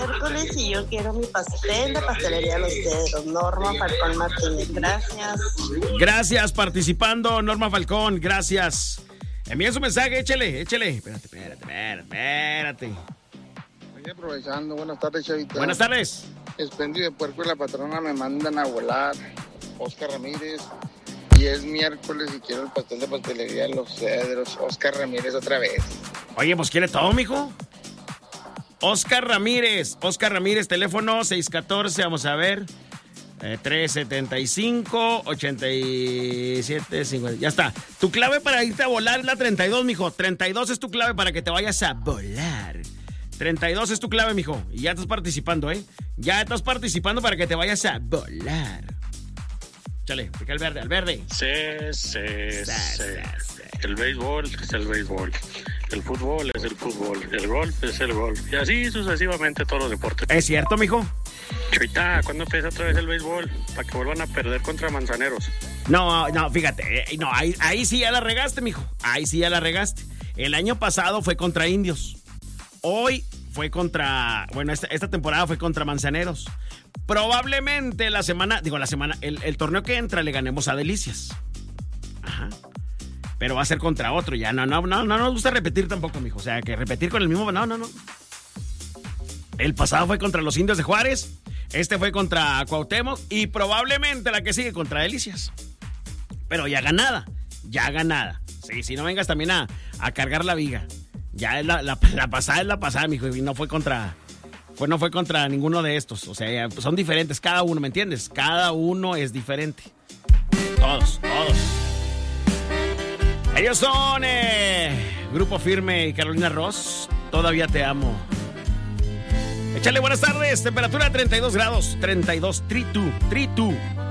miércoles y yo quiero mi pastel de Pastelería Los Cedros. Norma Falcón Martínez, gracias. Gracias, participando, Norma Falcón, gracias. Envíen su mensaje, échele. Espérate. Oye, aprovechando, buenas tardes, Chavita. Buenas tardes. Expendio de Puerco y la patrona me mandan a volar. Oscar Ramírez. Y es miércoles y quiero el pastel de Pastelería Los Cedros. Oscar Ramírez otra vez. Oye, pues ¿quiere todo, mijo? Oscar Ramírez, teléfono 614, vamos a ver. 375 87 50. Ya está. Tu clave para irte a volar es la 32, mijo. 32 es tu clave para que te vayas a volar. 32 es tu clave, mijo. Y ya estás participando, ¿eh? Ya estás participando para que te vayas a volar. Chale, pica al verde. Sí. El béisbol es el béisbol. El fútbol es el fútbol. El golf es el golf. Y así sucesivamente todos los deportes. ¿Es cierto, mijo? Chavita, ¿cuándo empieza otra vez el béisbol? Para que vuelvan a perder contra Manzaneros. No, fíjate. No, ahí sí ya la regaste, mijo. Ahí sí ya la regaste. El año pasado fue contra Indios. Hoy fue contra... Bueno, esta temporada fue contra Manzaneros. Probablemente el torneo que entra le ganemos a Delicias. Ajá. Pero va a ser contra otro ya. No nos gusta repetir tampoco, mijo. O sea, que repetir con el mismo... No. El pasado fue contra los Indios de Juárez. Este fue contra Cuauhtémoc. Y probablemente la que sigue contra Delicias. Pero ya ganada. Sí, si no vengas también a cargar la viga. Ya es la pasada es la pasada, mijo. Y no fue contra ninguno de estos. O sea, son diferentes cada uno, ¿me entiendes? Cada uno es diferente. Todos. Ellos son Grupo Firme y Carolina Ross. Todavía te amo. Échale, buenas tardes. Temperatura 32 grados. 32, 32.